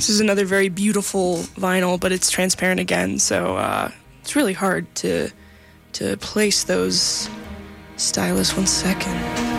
This is another very beautiful vinyl, but it's transparent again, so it's really hard to place those. Stylus, 1 second.